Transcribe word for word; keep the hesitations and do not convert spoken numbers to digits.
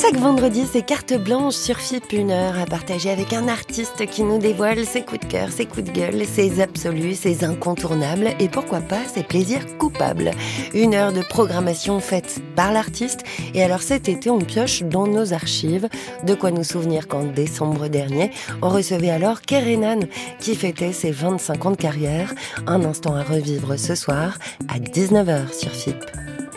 Chaque vendredi, c'est carte blanche sur F I P, une heure à partager avec un artiste qui nous dévoile ses coups de cœur, ses coups de gueule, ses absolus, ses incontournables et pourquoi pas ses plaisirs coupables. Une heure de programmation faite par l'artiste. Et alors cet été, on pioche dans nos archives. De quoi nous souvenir qu'en décembre dernier, on recevait alors Kerenan qui fêtait ses vingt-cinq ans de carrière. Un instant à revivre ce soir à dix-neuf heures sur F I P.